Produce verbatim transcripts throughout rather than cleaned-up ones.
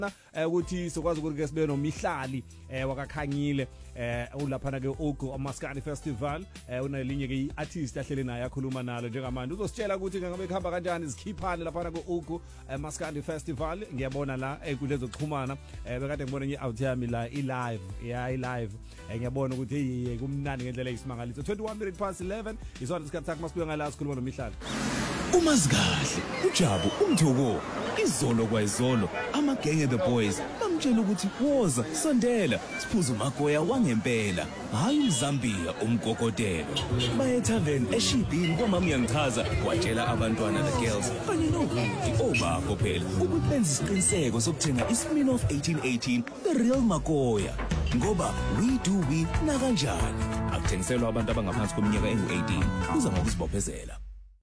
ukuthi sokwazi ukuthi ke sibe nomihlali eh wakakhanyile eh ulaphana ke uGo Maskandi Festival eh unalinye ke iartist ahlele naye akhuluma nalo njengamanje uzositshela ukuthi ngabe khamba kanjani izikhiphane laphana ku uGo Maskandi Festival ngiyabona la ekule zokuxhumana eh bekade ngibona nje out yami la i live yeah i live ngiyabona ukuthi hey kumnandi ngendlela eyisimangaliso twenty-one minutes past eleven isona isikhathi sakho masibuya ngala sikhuluma nomihlali uMazikahle uJabu umthoko izolo kwayizolo amagenge the boys bamtshela ukuthi woza sondela siphuza umagoya wangempela hayi uZambia umgogotelo baye tavern eshibhini kwamama yangichaza watshela abantwana the girls kanye nobuti obakho phela ukuthi benze isiqiniseko sokuthenga iSmirnoff eighteen eighteen the real magoya ngoba we do we na kanjani akuthengiselwa abantu abangaphansi kweminyaka engu eighteen kuza ngokuzibophezela.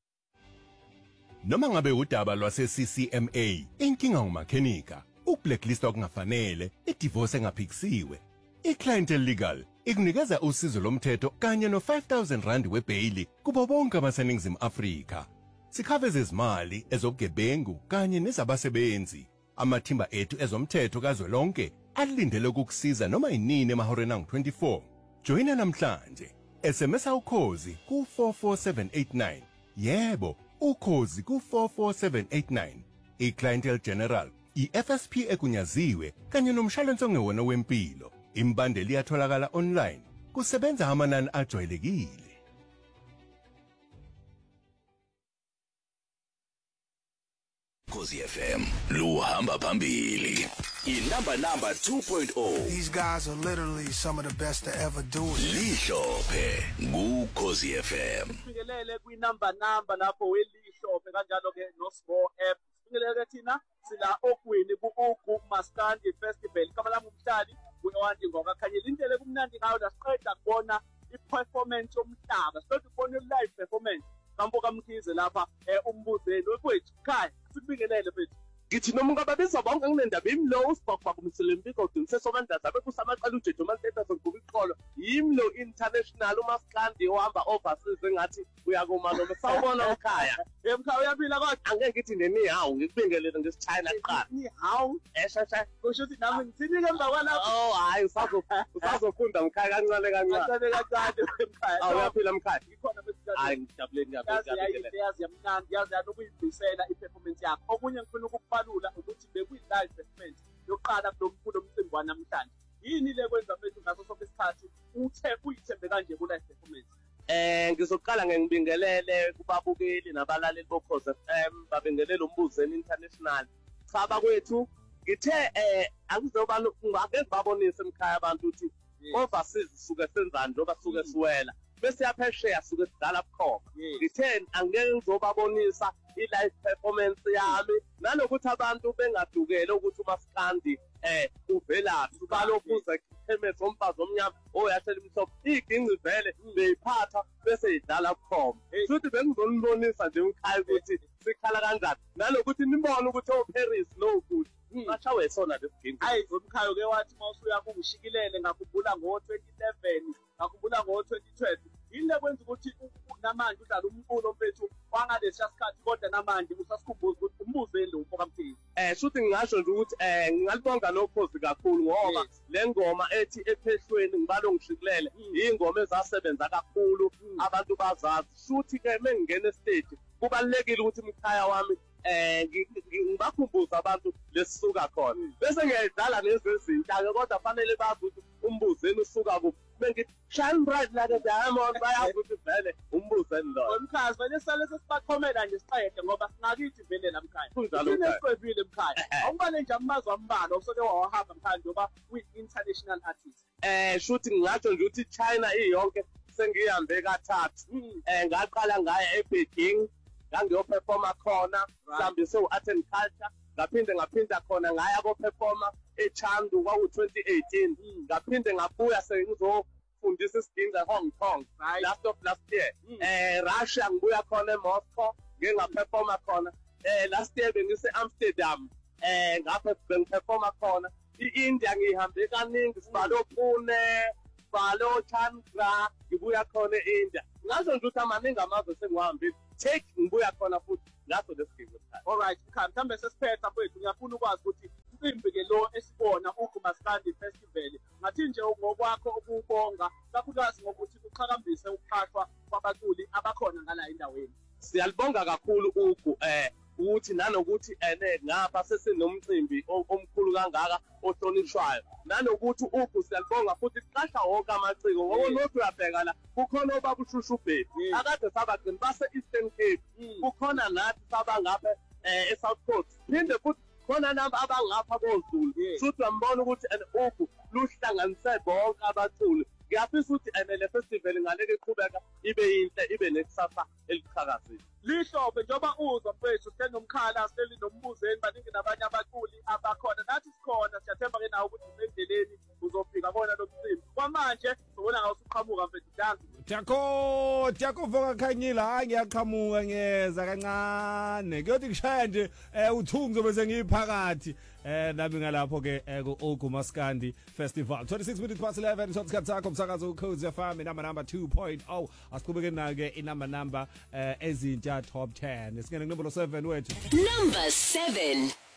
Noma ngabe udaba lwase C C M A, inkinga umakhenika, ukblacklist okungafanele, idivorce engaphikisiwe. iClientele Legal ikunikeza usizo lomthetho kanye no five thousand rand webail kubo bonke abaseningizimu Afrika. Sikhaveza izimali ezobugebengu kanye nezabasebenzi. Amathimba ethu ezomthetho kazwelonke alindele ukukusiza noma inini emahoreni angu twenty-four. Joina namhlanje. S M S ukhozi ku four four seven eight nine. Yebo. Ukhozi ku four four seven eight nine. iClientele General, iF S P ekunyaziwe kanye nomshwalense ongewona wempilo. Imbandeli iyatholakala online. Kusebenza amanani ajwayelekile. Khosi F M luhamba phambili. Inamba number two point oh. These guys are literally some of the best to ever do it. Lihlophe ngukhosi F M. Sifikelele kwinamba number lapho welihlophe kanjalo ke no Score app. Sifikelele thina sila ogwini ku uGo Maskandi Festival. Kama la umhlali uyawandi ngokakhanyela indlela kumnandi ngayo lasiqeda kubona iperformance yomhlaba. Siqeda ukubona live performance. Kampo kamkhize lapha umbuzeni wethu khaya sibikelele bethu ngithi noma ngababizwa bonke nginendaba imlo usibhakubhaka umselempiko udinise somandazi abe kusamaqala ujejo malithetha sokubuka iqolo imlo international uMaskandi ohamba overseas engathi uyakuma noma sawubona ekhaya emkhaya uyaphila kodwa angeke ngithi neni hawu ngikubingelele ngesichina kuqala ni hawu eshasha kusho ukuthi nami ngithini ke emva kwalapho oh hayi usazo usazofunda mkhaya kancane kancane kancane kancane emkhaya awu uyaphila mkhaya ikhona bese hayi ngijabule ngiyabingelela yazi yamnandi yazi yanokuyibhisela iperformance yakho okunye ngifuna ukubalula ukuthi bekuyi-live performance yoqala kulomkhulu omcimbi wanamhlanje yini le kwenza mfethu ngaso sonke isikhathi uthe uyithembe kanje ku-live performance eh ngizoqala ngengibingelele kubabukeli nabalaleli bokhozi F M babingelele umbuzeni international cha bakwethu ngithe eh akuzoba ngake ngibabonise emkhaya abantu ukuthi overseas suke senzani njengoba suke siwela bese yaphesheya suke sidala bukhoma ngithe angeke ngizobabonisa i-live performance yami nalokuthi abantu bengadukele ukuthi uMaskandi eh uvelaphi balokhuza ikhemesi omfazi omnyama oyathela imhlophe iginci vele beyiphatha bese idala bukhoma futhi bengizonibonisa nje umkhaya ukuthi sikhala kanjani nalokuthi nibone ukuthi oParis no good ngashawe sona lesiginci hayi umkhayo ke wathi mawusuya kungushikilele ngakhumbula ngo twenty eleven ngakhumbula ngo twenty twelve yini kwenza ukuthi namanje udlala umculo mfethu wangalesiya sikhathi kodwa namanje usasikhumbuza ukuthi umbuzeni lo mfokamthizi eh futhi ngingasho nje ukuthi eh ngingalibonga lokhozi kakhulu ngoba le ngoma ethi ephehlweni ngibalo ngishikilele ingoma ezasebenza kakhulu abantu bazazi futhi ke mengingena estage kubalekile ukuthi umkhaya wami eh ngibakhumbuza abantu lesisuka khona bese ngiyadlala nezezinto ake kodwa fanele bazi ukuthi umbuzeni usuka kuphi bengithi shine bright like a diamond bayazi ukuthi vele umbuzeni lo umkhazi vele sale sesibakhomela nje siqede ngoba singakithi vele namkhaya sineqebile emkhaya awubale nje amazwi ambalo osoke wawahamba mkhaya ngoba we international artist eh shuthi ngingatsho nje ukuthi China iyonke sengihambe kathathu eh ngaqala ngaya eBeijing ngangiyoperforma khona sihambise u-art and culture ngaphinde ngaphinda khona ngaya ko-performa eChandu kwaku twenty eighteen ngaphinde ngabuya sengizofundisa isiginci eHong Kong last of last year eh Russia ngibuya khona eMoscow ngeke ngaperforma khona eh last year bengise Amsterdam eh ngapha bengiperforma khona i-India ngihambe kaningi sibalo Pune sibalo Chandra ngibuya khona eIndia ngazo nje ukuthi amaningi amazwe sengiwahambile take ngibuya khona futhi ngaso lesiginci. All right mkhaya mhlambe sesiphetha kwethu ngiyafuna ukwazi ukuthi umcimbi ke lo esibona uGumaskandi Festival ngathi nje ngokwakho ukubonga kakhulukazi ngokuthi kuqhakambise ukuqhaqhwa kwabaculi abakhona ngala endaweni. Siyalibonga kakhulu ugu eh ukuthi nanokuthi ene ngapha sesinomcimbi omkhulu kangaka ohlonishwayo nanokuthi ugu siyalibonga futhi siqasha wonke amaciko ngoba lokhu uyabheka la kukhona obaba uShushu Bheki akade sabagcina base Eastern Cape kukhona nathi sabangapha eh eSouth Coast phinde futhi khona nabo abangapha koZulu futhi uyambona ukuthi and ugu luhlanganise bonke abaculi. Ngiyafisa ukuthi ene le festival ngaleke iqhubeka ibe yinhle ibe nekusasa eliqhakazile. Lihlobo njengoba uzwa mfethu senomkhala seli nombuzeni baningi nabanye abaculi abakhona nathi sikhona siyathemba ke nawe ukuthi usendleleni uzofika kona lo mcimbi kwamanje sobona ngawusuqhamuka mfethu dance Tiyakho tiyakuvuka khanyile hayi ngiyaqhamuka ngiyeza kancane kuyothi kushaya nje uthungu zobe sengiphakathi eh nami ngalapho ke ku Ogumaskandi Festival twenty-six minutes past eleven so isikhathi sakho umsakazo uCodes F M inamba number two point oh asiqhubeke na ke inamba number ezintsha top ten isingene kunombolo seven wethu number seven